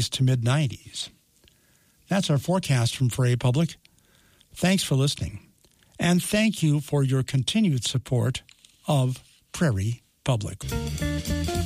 80s to mid-90s. That's our forecast from Prairie Public. Thanks for listening. And thank you for your continued support of Prairie Public.